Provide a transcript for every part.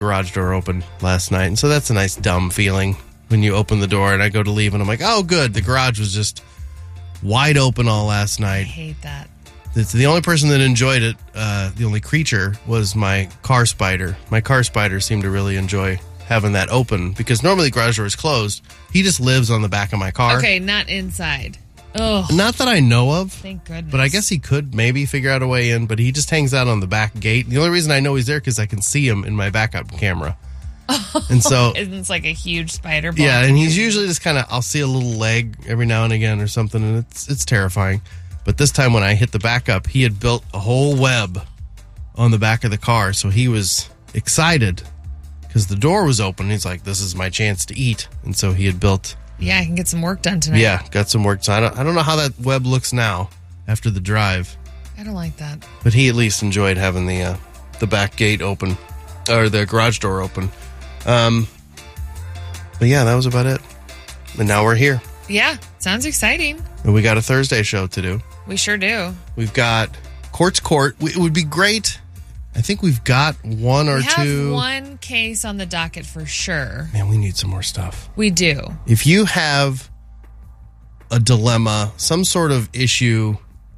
garage door open last night. And so that's a nice dumb feeling when you open the door and I go to leave and I'm like, oh, good. The garage was just wide open all last night. I hate that. It's the only person that enjoyed it, the only creature, was my car spider. My car spider seemed to really enjoy having that open because normally the garage door is closed. He just lives on the back of my car. Okay, not inside. Oh, Not that I know of. thank goodness. But I guess he could maybe figure out a way in, but he just hangs out on the back gate. The only reason I know he's there because I can see him in my backup camera. And so, it's like a huge spider. yeah, and he's usually just kind of, I'll see a little leg every now and again or something, and it's terrifying. But this time when I hit the backup, he had built a whole web on the back of the car, so he was excited because the door was open. He's like, this is my chance to eat. And so he had built... Yeah, I can get some work done tonight. Yeah, got some work. So I don't know how that web looks now after the drive. I don't like that. But he at least enjoyed having the back gate open, or the garage door open. But yeah, that was about it. And now we're here. Yeah, sounds exciting. And we got a Thursday show to do. We sure do. We've got Court's Court. It would be great. I think we've got one or We have two. one case on the docket for sure. Man, we need some more stuff. We do. If you have a dilemma, some sort of issue,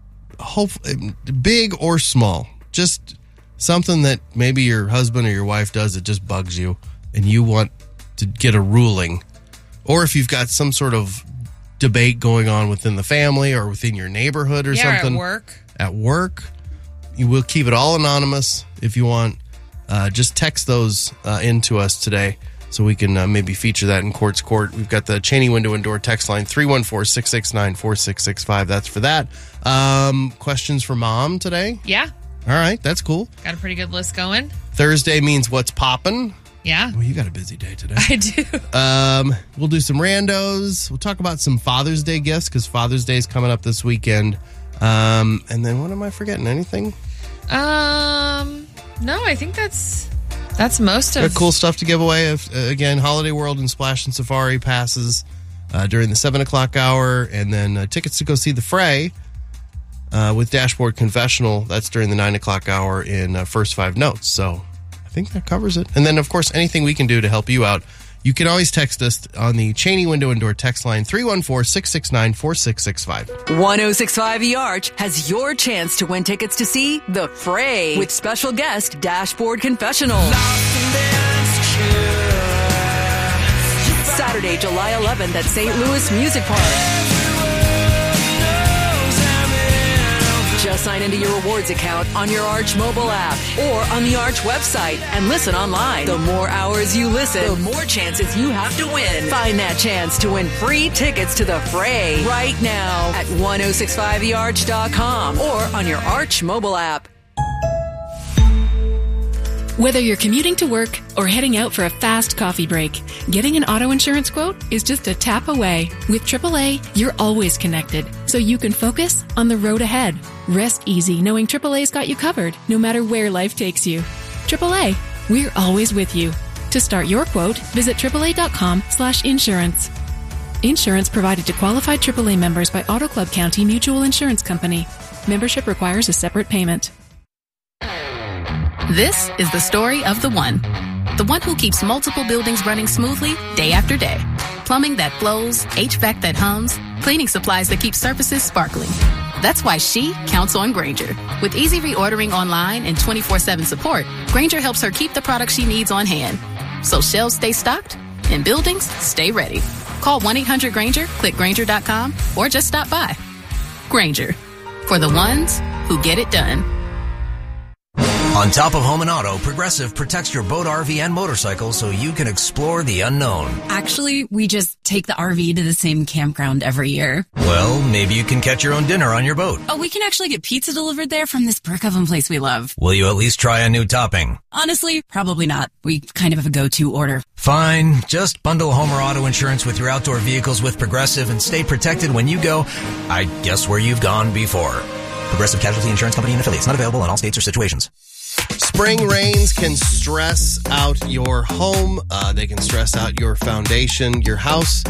big or small, just something that maybe your husband or your wife does that just bugs you and you want to get a ruling, or if you've got some sort of debate going on within the family or within your neighborhood or something. At work. You will keep it all anonymous if you want. Just text those in to us today so we can maybe feature that in Court's Court. We've got the Cheney Window and Door text line 314-669-4665. That's for that. Questions for Mom today? Yeah. All right, that's cool. Got a pretty good list going. Thursday means what's poppin'. Yeah. Well, you got a busy day today. I do. We'll do some randos. We'll talk about some Father's Day gifts because Father's Day is coming up this weekend. And then what am I forgetting? Anything? No, I think that's most of Got cool stuff to give away. Again, Holiday World and Splash and Safari passes during the 7 o'clock hour, and then tickets to go see The Fray with Dashboard Confessional. That's during the 9 o'clock hour in First Five Notes. So I think that covers it. And then, of course, anything we can do to help you out. You can always text us on the Cheney Window and Door text line 314-669-4665. 1065 The Arch has your chance to win tickets to see The Fray with special guest Dashboard Confessional. Saturday, July 11th at St. Louis Music Park. Just sign into your rewards account on your Arch mobile app or on the Arch website and listen online. The more hours you listen, the more chances you have to win. Find that chance to win free tickets to The Fray right now at 1065thearch.com or on your Arch mobile app. Whether you're commuting to work or heading out for a fast coffee break, getting an auto insurance quote is just a tap away. With AAA, you're always connected, so you can focus on the road ahead. Rest easy knowing AAA's got you covered, no matter where life takes you. AAA, we're always with you. To start your quote, visit AAA.com/insurance. Insurance provided to qualified AAA members by Auto Club County Mutual Insurance Company. Membership requires a separate payment. This is the story of the one who keeps multiple buildings running smoothly day after day. Plumbing that flows, HVAC that hums, cleaning supplies that keep surfaces sparkling. That's why she counts on Grainger. With easy reordering online and 24/7 support, Grainger helps her keep the products she needs on hand. So shelves stay stocked and buildings stay ready. Call 1-800-GRAINGER, click Grainger.com, or just stop by. Grainger, for the ones who get it done. On top of home and auto, Progressive protects your boat, RV, and motorcycle so you can explore the unknown. Actually, we just take the RV to the same campground every year. Well, maybe you can catch your own dinner on your boat. Oh, we can actually get pizza delivered there from this brick oven place we love. Will you at least try a new topping? Honestly, probably not. We kind of have a go-to order. Fine. Just bundle home or auto insurance with your outdoor vehicles with Progressive and stay protected when you go, I guess, where you've gone before. Progressive Casualty Insurance Company and affiliates. Not available in all states or situations. Spring rains can stress out your home. They can stress out your foundation. Your house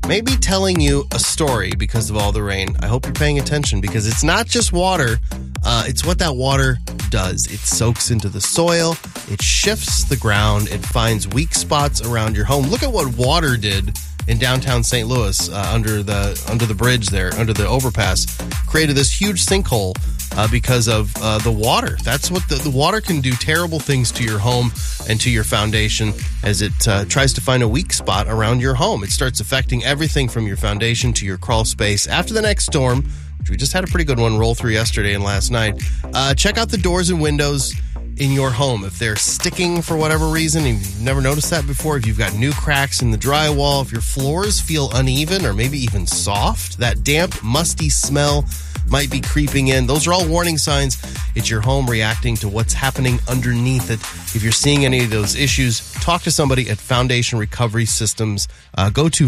maybe telling you a story because of all the rain. I hope you're paying attention because it's not just water. It's what that water does. It soaks into the soil. It shifts the ground. It finds weak spots around your home. Look at what water did in downtown St. Louis under the bridge there, under the overpass. Created this huge sinkhole because of the water. That's what the water can do. Terrible things to your home and to your foundation as it tries to find a weak spot around your home. It starts affecting everything from your foundation to your crawl space. After the next storm, which we just had a pretty good one roll through yesterday and last night, check out the doors and windows in your home. If they're sticking for whatever reason, and you've never noticed that before, if you've got new cracks in the drywall, if your floors feel uneven or maybe even soft, that damp, musty smell might be creeping in. Those are all warning signs. It's your home reacting to what's happening underneath it. If you're seeing any of those issues, talk to somebody at Foundation Recovery Systems. Go to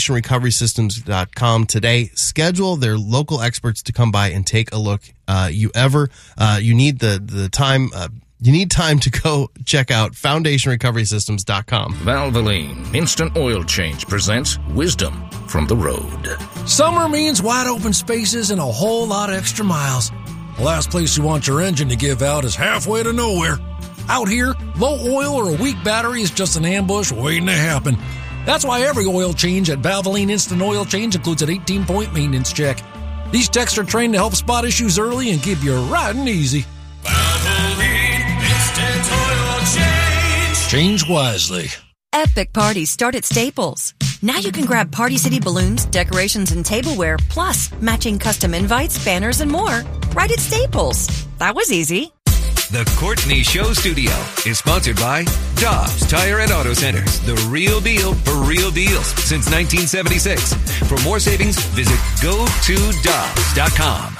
foundationrecoverysystems.com today. Schedule their local experts to come by and take a look. You need the time. You need time to go check out foundationrecoverysystems.com. Valvoline Instant Oil Change presents Wisdom from the Road. Summer means wide open spaces and a whole lot of extra miles. The last place you want your engine to give out is halfway to nowhere. Out here, low oil or a weak battery is just an ambush waiting to happen. That's why every oil change at Valvoline Instant Oil Change includes an 18-point maintenance check. These techs are trained to help spot issues early and keep your riding easy. Valvoline Instant Oil Change. Change wisely. Epic parties start at Staples. Now you can grab Party City balloons, decorations, and tableware, plus matching custom invites, banners, and more right at Staples. That was easy. The Courtney Show Studio is sponsored by Dobbs Tire and Auto Centers, the real deal for real deals since 1976. For more savings, visit GoToDobbs.com.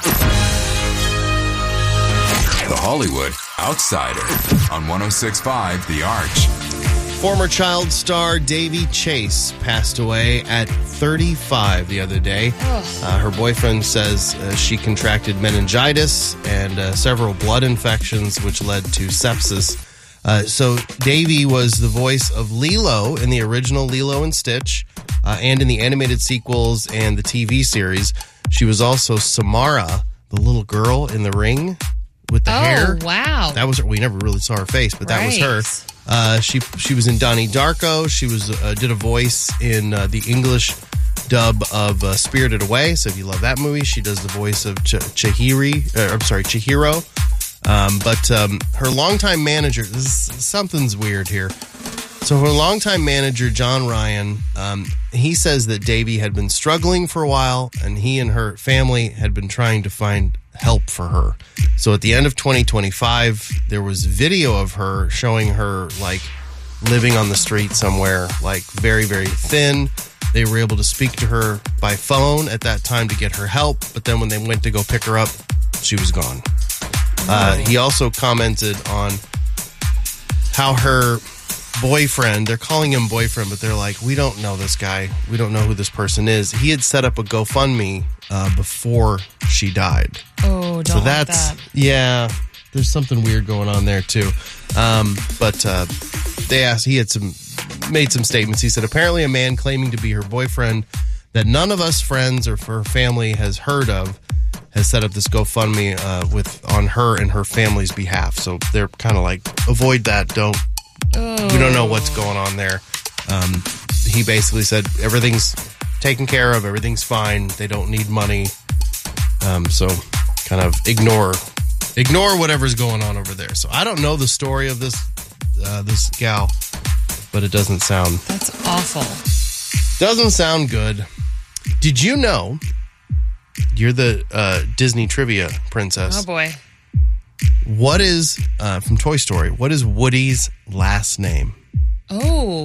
The Hollywood Outsider on 106.5 The Arch. Former child star Davy Chase passed away at 35 the other day. Her boyfriend says she contracted meningitis and several blood infections, which led to sepsis. So Davy was the voice of Lilo in the original Lilo and Stitch and in the animated sequels and the TV series. She was also Samara, the little girl in the ring with the hair. Oh, wow. That was her. We never really saw her face, but that was her. She was in Donnie Darko. She was did a voice in the English dub of Spirited Away. So if you love that movie, she does the voice of Chihiro. But her longtime manager, something's weird here. So her longtime manager, John Ryan, he says that Davy had been struggling for a while, and he and her family had been trying to find help for her. So at the end of 2025, there was video of her showing her like living on the street somewhere, like very, very thin. They were able to speak to her by phone at that time to get her help, but then when they went to go pick her up, she was gone. He also commented on how her boyfriend, they're calling him boyfriend, but they're like, we don't know this guy. We don't know who this person is. He had set up a GoFundMe before she died. Oh, don't like that. Yeah, there's something weird going on there too. But they asked, he had made some statements. He said, apparently a man claiming to be her boyfriend that none of us friends or her family has heard of has set up this GoFundMe on her and her family's behalf. So they're kind of like, avoid that. We don't know what's going on there. He basically said everything's taken care of, everything's fine. They don't need money. So kind of ignore whatever's going on over there. So I don't know the story of this gal, but it doesn't sound... That's awful. Doesn't sound good. Did you know you're the Disney trivia princess? Oh, boy. What is, from Toy Story, what is Woody's last name? Oh.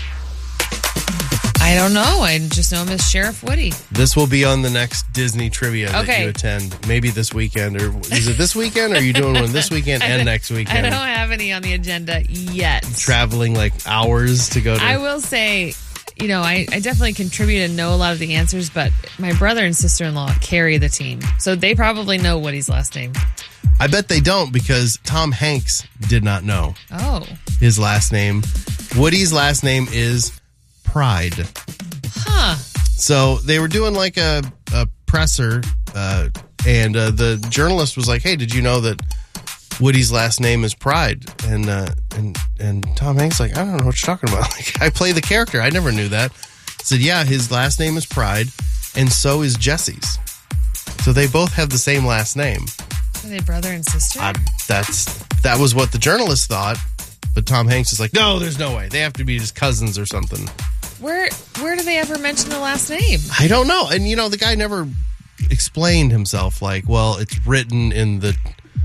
I don't know. I just know him as Sheriff Woody. This will be on the next Disney trivia that you attend. Maybe this weekend. Or is it this weekend? Or are you doing one this weekend and next weekend? I don't have any on the agenda yet. Traveling like hours to go to... I will say... You know, I definitely contribute and know a lot of the answers, but my brother and sister-in-law carry the team. So they probably know Woody's last name. I bet they don't, because Tom Hanks did not know his last name. Woody's last name is Pride. Huh. So they were doing like a presser, and the journalist was like, "Hey, did you know that Woody's last name is Pride?" And Tom Hanks like, "I don't know what you're talking about. Like, I play the character. I never knew that." Said, "Yeah, his last name is Pride, and so is Jesse's. So they both have the same last name." Are they brother and sister? That was what the journalist thought, but Tom Hanks is like, "No, there's no way. They have to be just cousins or something." Where do they ever mention the last name? I don't know. And the guy never explained himself. Like, well, it's written in the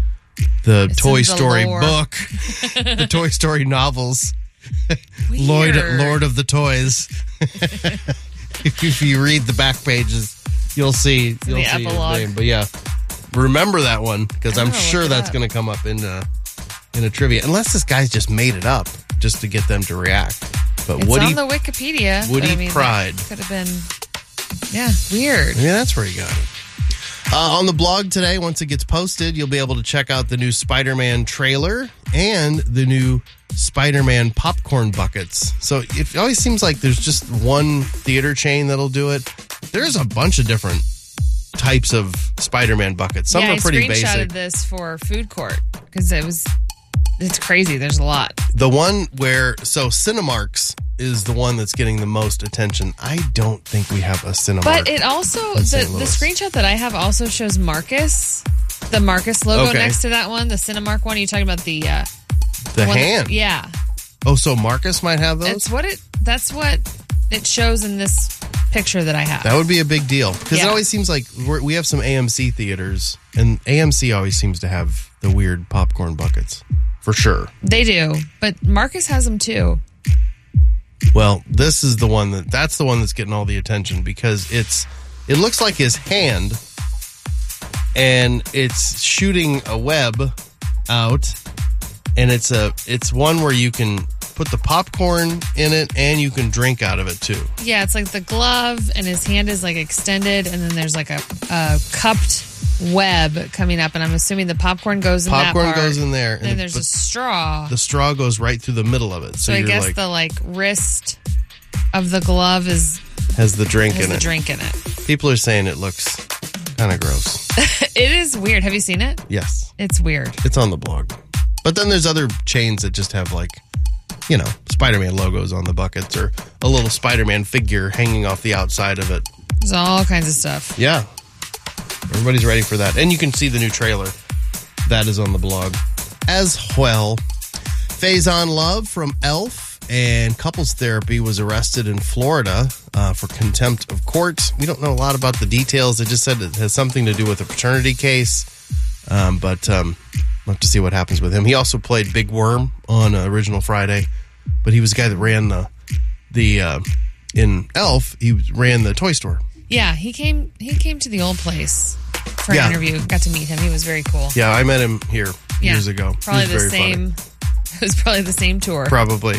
Toy Story book, the Toy Story novels. Lord of the Toys. If you read the back pages, you'll see the epilogue. His name. But yeah, remember that one because I'm sure that's going to come up in a trivia, unless this guy's just made it up just to get them to react. But it's on the Wikipedia. Woody Pride could have been, weird. Yeah, that's where he got it. On the blog today, once it gets posted, you'll be able to check out the new Spider-Man trailer and the new Spider-Man popcorn buckets. So it always seems like there's just one theater chain that'll do it. There's a bunch of different types of Spider-Man buckets. Some are pretty basic. I screenshotted this for Food Court because it's crazy. There's a lot. The one Cinemark's is the one that's getting the most attention. I don't think we have a Cinemark. But it also, the screenshot that I have also shows Marcus, the Marcus logo next to that one, the Cinemark one. Are you talking about the hand? Yeah. Oh, so Marcus might have those? That's what it shows in this picture that I have. That would be a big deal. Because it always seems like we have some AMC theaters, and AMC always seems to have the weird popcorn buckets. For sure. They do. But Marcus has them too. Well, this is the one that's the one that's getting all the attention because it looks like his hand and it's shooting a web out, and it's one where you can put the popcorn in it and you can drink out of it too. Yeah, it's like the glove and his hand is like extended, and then there's like a cupped web coming up, and I'm assuming the popcorn goes in that part. Popcorn goes in there. And there's a straw. The straw goes right through the middle of it. So I guess the wrist of the glove has the drink in it. People are saying it looks kind of gross. It is weird. Have you seen it? Yes. It's weird. It's on the blog. But then there's other chains that just have Spider-Man logos on the buckets or a little Spider-Man figure hanging off the outside of it. There's all kinds of stuff. Yeah. Everybody's ready for that. And you can see the new trailer. That is on the blog as well. Faison Love from Elf and Couples Therapy was arrested in Florida for contempt of court. We don't know a lot about the details. It just said it has something to do with a paternity case. But we'll have to see what happens with him. He also played Big Worm on Original Friday. But he was the guy that ran in Elf, he ran the toy store. Yeah, he came to the old place for an interview. Got to meet him. He was very cool. Yeah, I met him here years ago. Probably the same. It was probably the same tour. Probably.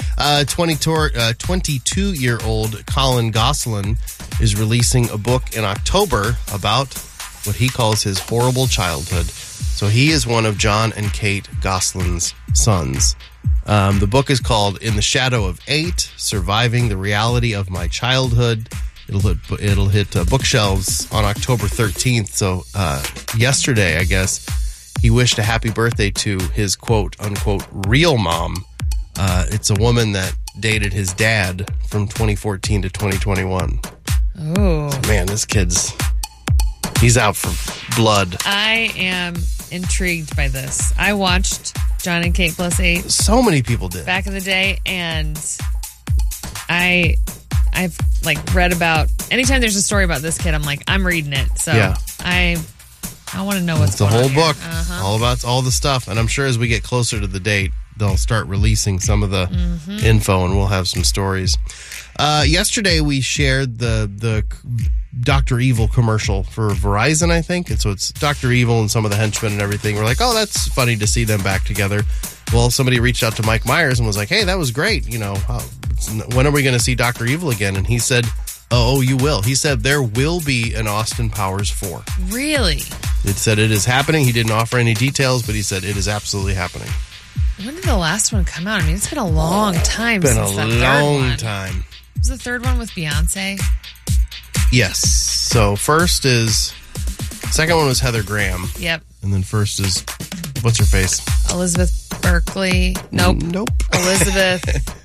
22-year-old Colin Gosselin is releasing a book in October about what he calls his horrible childhood. So he is one of John and Kate Gosselin's sons. The book is called In the Shadow of 8, Surviving the Reality of My Childhood. It'll hit bookshelves on October 13th. So yesterday, I guess, he wished a happy birthday to his quote-unquote real mom. It's a woman that dated his dad from 2014 to 2021. Oh. So, man, this he's out for blood. I am intrigued by this. I watched John and Kate Plus 8. So many people did. Back in the day, and I've read about, anytime there's a story about this kid, I'm like, I'm reading it. So I want to know what's going on. It's the whole book. All about all the stuff. And I'm sure as we get closer to the date, they'll start releasing some of the info and we'll have some stories. Yesterday we shared the Dr. Evil commercial for Verizon, I think. And so it's Dr. Evil and some of the henchmen and everything. We're like, oh, that's funny to see them back together. Well, somebody reached out to Mike Myers and was like, hey, that was great. When are we going to see Dr. Evil again? And he said, oh, you will. He said there will be an Austin Powers 4. Really? It said it is happening. He didn't offer any details, but he said it is absolutely happening. When did the last one come out? I mean, it's been a long time since that third one. It's been a long time. Was the third one with Beyonce? Yes. So second one was Heather Graham. Yep. And then first is, what's her face? Elizabeth Berkley. Nope. Elizabeth.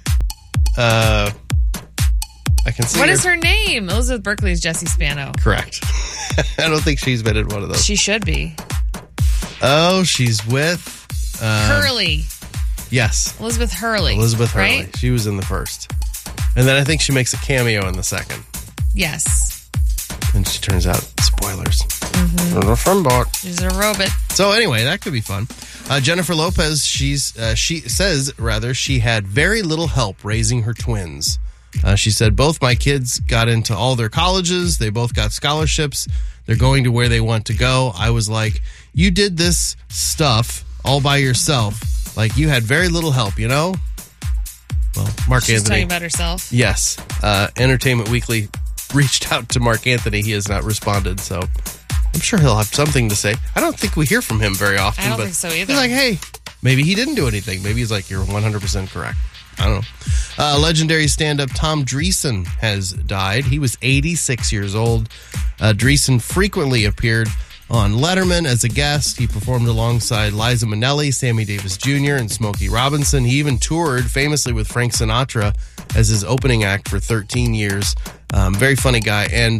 I can see What is her name? Elizabeth Berkley is Jessie Spano. Correct. I don't think she's been in one of those. She should be. Oh, she's with... Hurley. Yes. Elizabeth Hurley. Right? She was in the first. And then I think she makes a cameo in the second. Yes. And she turns out, spoilers. She's a robot. So anyway, that could be fun. Jennifer Lopez, she says she had very little help raising her twins. She said, both my kids got into all their colleges. They both got scholarships. They're going to where they want to go. I was like, you did this stuff all by yourself. Like, you had very little help, you know? Well, Mark She's Anthony. talking about herself. Yes. Entertainment Weekly reached out to Mark Anthony. He has not responded, so I'm sure he'll have something to say. I don't think we hear from him very often. I don't think so either. He's like, hey, maybe he didn't do anything. Maybe he's like, you're 100% correct. I don't know. Legendary stand-up Tom Dreesen has died. He was 86 years old. Dreesen frequently appeared on Letterman as a guest. He performed alongside Liza Minnelli, Sammy Davis Jr., and Smokey Robinson. He even toured famously with Frank Sinatra as his opening act for 13 years. Very funny guy. And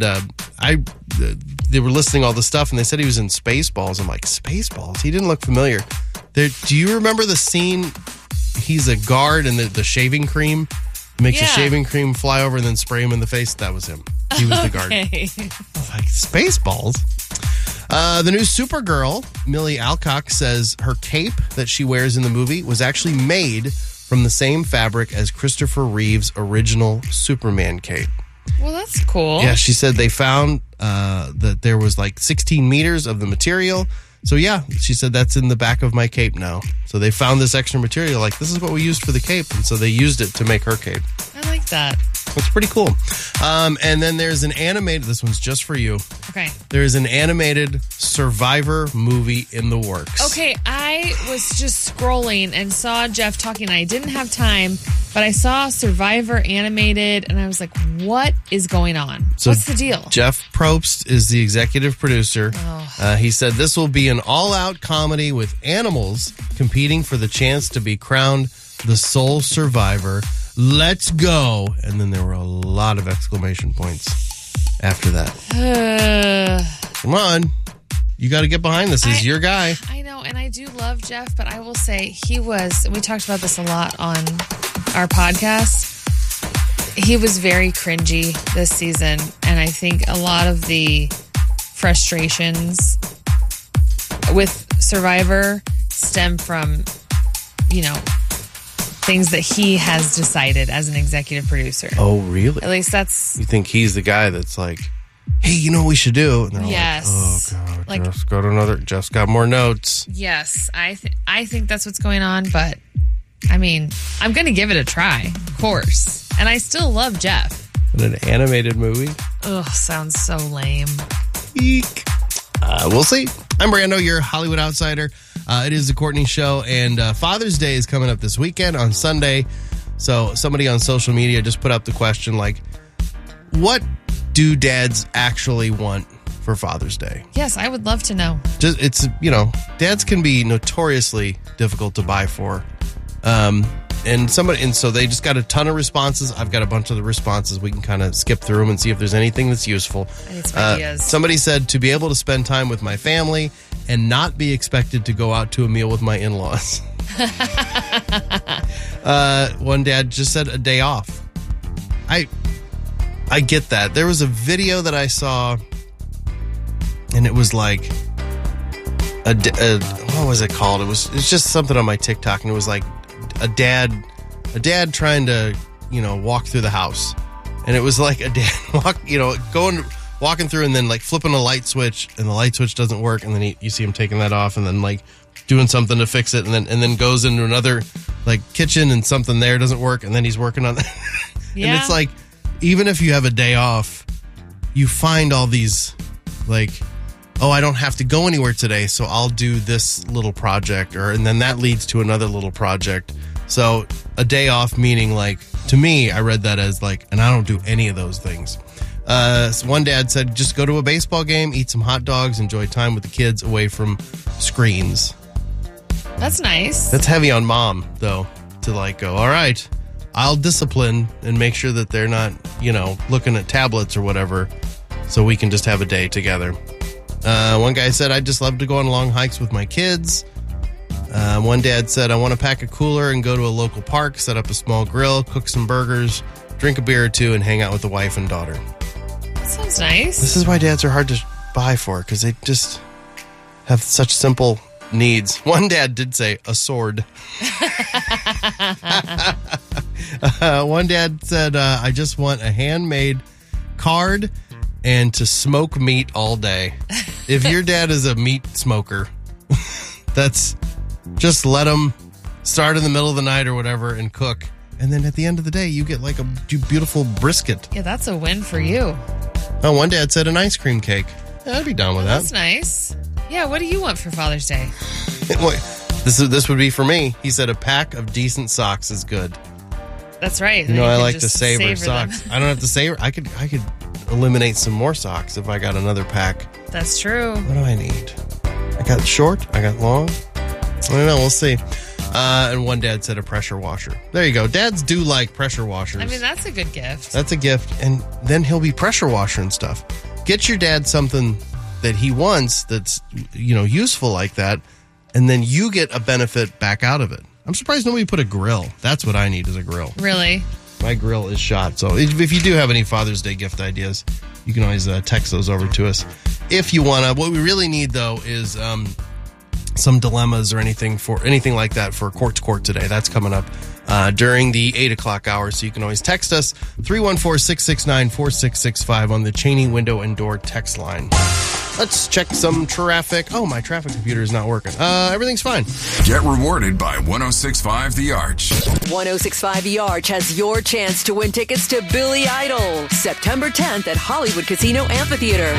they were listing all the stuff, and they said he was in Spaceballs. I'm like, Spaceballs? He didn't look familiar. Do you remember the scene? He's a guard, and the shaving cream makes a shaving cream fly over and then spray him in the face. That was him. He was the guard. I was like, Spaceballs? The new Supergirl, Millie Alcock, says her cape that she wears in the movie was actually made from the same fabric as Christopher Reeve's original Superman cape. Well, that's cool. Yeah, she said they found that there was like 16 meters of the material. So yeah, she said that's in the back of my cape now. So they found this extra material, like this is what we used for the cape. And so they used it to make her cape. I like that. It's pretty cool. And then there's an animated, this one's just for you. Okay. There's an animated Survivor movie in the works. Okay, I was just scrolling and saw Jeff talking. I didn't have time, but I saw Survivor animated and I was like, what is going on? So what's the deal? Jeff Probst is the executive producer. He said this will be an all-out comedy with animals competing for the chance to be crowned the sole survivor. Let's go. And then there were a lot of exclamation points after that. Come on. You got to get behind this. He's your guy. I know, and I do love Jeff, but I will say we talked about this a lot on our podcast. He was very cringy this season, and I think a lot of the frustrations with Survivor stem from, things that he has decided as an executive producer. Oh, really? At least that's... You think he's the guy that's like, hey, you know what we should do? And they're yes. like, oh, God, Jeff's got more notes. Yes, I think that's what's going on, but, I mean, I'm going to give it a try, of course. And I still love Jeff. In an animated movie? Ugh, sounds so lame. Eek. We'll see. I'm Brando, your Hollywood outsider. It is the Courtney Show, and Father's Day is coming up this weekend on Sunday. So somebody on social media just put up the question, like, what do dads actually want for Father's Day? Yes, I would love to know. It's, dads can be notoriously difficult to buy for. And so they just got a ton of responses. I've got a bunch of the responses. We can kind of skip through them and see if there's anything that's useful. I need some ideas. Somebody said to be able to spend time with my family and not be expected to go out to a meal with my in-laws. One dad just said a day off. I get that. There was a video that I saw, and it was like what was it called? It's just something on my TikTok, and it was like a dad trying to, walk through the house. And it was like a dad walking through and then like flipping a light switch, and the light switch doesn't work, and then you see him taking that off and then like doing something to fix it, and then goes into another like kitchen and something there doesn't work, and then he's working on that. Yeah. And it's like, even if you have a day off, you find all these like, oh, I don't have to go anywhere today, so I'll do this little project, and then that leads to another little project. So a day off meaning, like, to me, I read that as like, and I don't do any of those things. One dad said, just go to a baseball game, eat some hot dogs, enjoy time with the kids away from screens. That's nice. That's heavy on mom, though, to like go, all right, I'll discipline and make sure that they're not, looking at tablets or whatever, so we can just have a day together. One guy said, I'd just love to go on long hikes with my kids. One dad said, I want to pack a cooler and go to a local park, set up a small grill, cook some burgers, drink a beer or two, and hang out with the wife and daughter. That sounds nice. This is why dads are hard to buy for, because they just have such simple needs. One dad did say a sword. One dad said, I just want a handmade card and to smoke meat all day. If your dad is a meat smoker, that's just let him start in the middle of the night or whatever and cook. And then at the end of the day, you get like a beautiful brisket. Yeah, that's a win for you. Oh, one dad said an ice cream cake. Yeah, I'd be down with that. That's nice. Yeah, what do you want for Father's Day? This would be for me. He said a pack of decent socks is good. That's right. I like to savor socks. I don't have to savor. I could eliminate some more socks if I got another pack. That's true. What do I need? I got short. I got long. I don't know. We'll see. And one dad said a pressure washer. There you go. Dads do like pressure washers. I mean, that's a good gift. That's a gift. And then he'll be pressure washer and stuff. Get your dad something that he wants that's, useful like that. And then you get a benefit back out of it. I'm surprised nobody put a grill. That's what I need is a grill. Really? My grill is shot. So if you do have any Father's Day gift ideas, you can always text those over to us. If you want to. What we really need, though, is some dilemmas or anything like that for Court to Court today. That's coming up during the 8 o'clock hour. So you can always text us 314-669-4665 on the Cheney Window and Door text line. Let's check some traffic. Oh, my traffic computer is not working. Everything's fine. Get rewarded by 106.5 The Arch. 106.5 The Arch has your chance to win tickets to Billy Idol, September 10th at Hollywood Casino Amphitheater.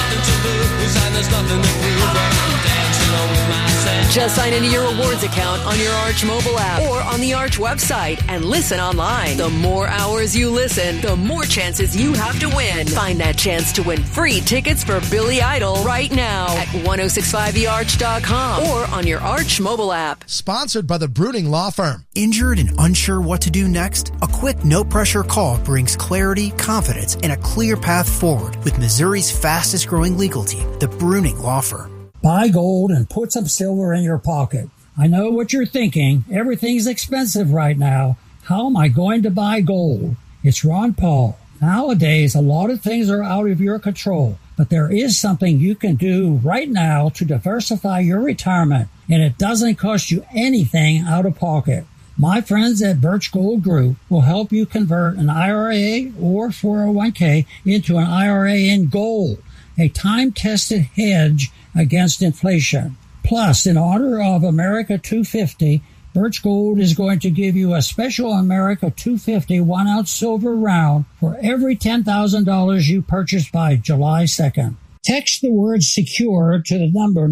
Just sign into your rewards account on your Arch mobile app or on the Arch website and listen online. The more hours you listen, the more chances you have to win. Find that chance to win free tickets for Billy Idol right now at 1065thearch.com or on your Arch mobile app. Sponsored by the Bruning Law Firm. Injured and unsure what to do next? A quick, no-pressure call brings clarity, confidence, and a clear path forward with Missouri's fastest-growing legal team, the Bruning Law Firm. Buy gold and put some silver in your pocket. I know what you're thinking. Everything's expensive right now. How am I going to buy gold? It's Ron Paul. Nowadays, a lot of things are out of your control, but there is something you can do right now to diversify your retirement, and it doesn't cost you anything out of pocket. My friends at Birch Gold Group will help you convert an IRA or 401k into an IRA in gold, a time-tested hedge against inflation. Plus, in honor of America 250, Birch Gold is going to give you a special America 250 1-ounce silver round for every $10,000 you purchase by July 2nd. Text the word SECURE to the number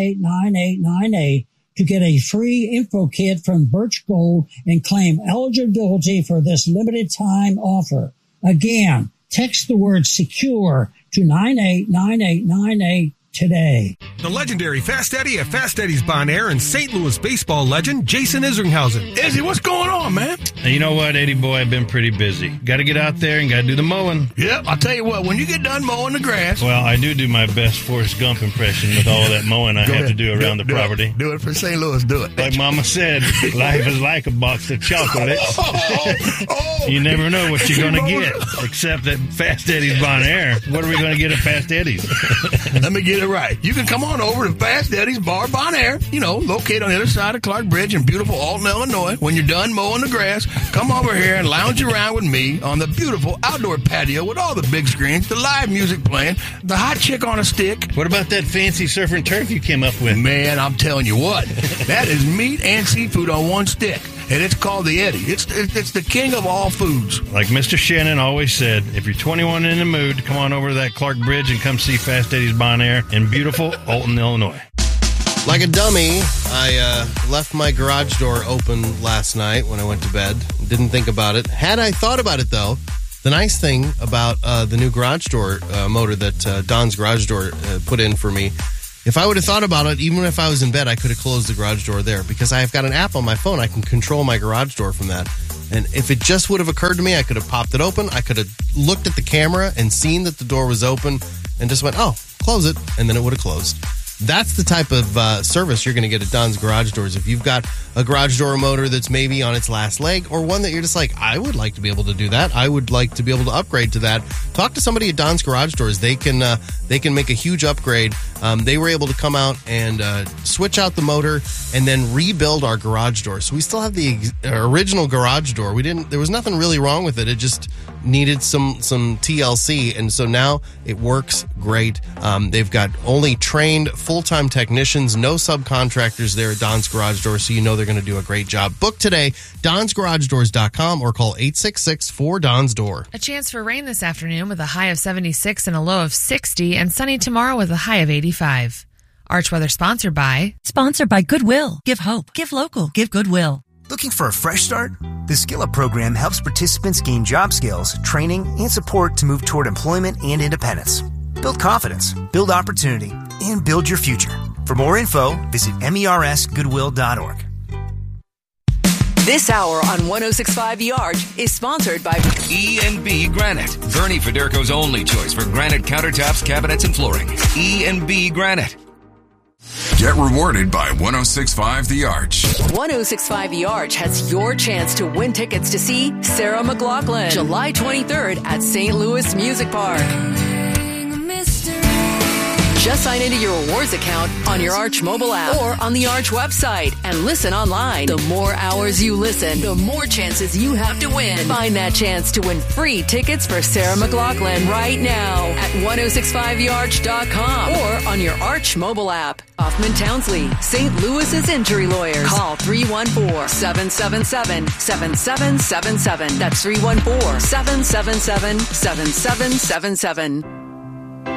989898 to get a free info kit from Birch Gold and claim eligibility for this limited time offer. Again, text the word SECURE to 989898 today. The legendary Fast Eddie at Fast Eddie's Bon Air and St. Louis baseball legend Jason Isringhausen. Izzy, what's going on, man? Hey, you know what, Eddie boy? I've been pretty busy. Got to get out there and got to do the mowing. Yep, I'll tell you what, when you get done mowing the grass... Well, I do my best Forrest Gump impression with all that mowing I have to do around the property. Do it for St. Louis, do it. Like Mama said, life is like a box of chocolates. You never know what you're going to get, except at Fast Eddie's Bon Air. What are we going to get at Fast Eddie's? Let me get it right. You can come on over to Fast Eddie's Bar Bon Air, located on the other side of Clark Bridge in beautiful Alton, Illinois. When you're done mowing the grass, come over here and lounge around with me on the beautiful outdoor patio with all the big screens, the live music playing, the hot chick on a stick. What about that fancy surf and turf you came up with? Man, I'm telling you what, that is meat and seafood on one stick. And it's called the Eddie. It's the king of all foods. Like Mr. Shannon always said, if you're 21 and in the mood, come on over to that Clark Bridge and come see Fast Eddie's Bon Air in beautiful Alton, Illinois. Like a dummy, I left my garage door open last night when I went to bed. Didn't think about it. Had I thought about it, though, The nice thing about the new garage door motor that Don's Garage Door put in for me, if I would have thought about it, even if I was in bed, I could have closed the garage door there because I've got an app on my phone. I can control my garage door from that. And if it just would have occurred to me, I could have popped it open. I could have looked at the camera and seen that the door was open and just went, oh, close it. And then it would have closed. That's the type of service you're going to get at Don's Garage Doors. If you've got a garage door motor that's maybe on its last leg, or one that you're just like, I would like to be able to do that. I would like to be able to upgrade to that. Talk to somebody at Don's Garage Doors. They can make a huge upgrade. They were able to come out and switch out the motor and then rebuild our garage door. So we still have the original garage door. There was nothing really wrong with it. It just needed some TLC, and so now it works great. They've got only trained full-time technicians, no subcontractors there at Don's Garage Door, so you know they're going to do a great job. Book today, donsgaragedoors.com, or call 866-4-DONS-DOOR. A chance for rain this afternoon with a high of 76 and a low of 60, and sunny tomorrow with a high of 85. Arch Weather sponsored by Goodwill. Give hope. Give local. Give Goodwill. Looking for a fresh start? The Skill Up program helps participants gain job skills, training, and support to move toward employment and independence. Build confidence, build opportunity, and build your future. For more info, visit mersgoodwill.org. This hour on 106.5 The Arch is sponsored by E&B Granite, Bernie Federko's only choice for granite countertops, cabinets, and flooring. E&B Granite. Get rewarded by 106.5 The Arch. 106.5 The Arch has your chance to win tickets to see Sarah McLachlan, July 23rd at St. Louis Music Park. Just sign into your rewards account on your Arch mobile app or on the Arch website and listen online. The more hours you listen, the more chances you have to win. Find that chance to win free tickets for Sarah McLachlan right now at 1065thearch.com or on your Arch mobile app. Hoffman Townsley, St. Louis's injury lawyers. Call 314-777-7777. That's 314-777-7777.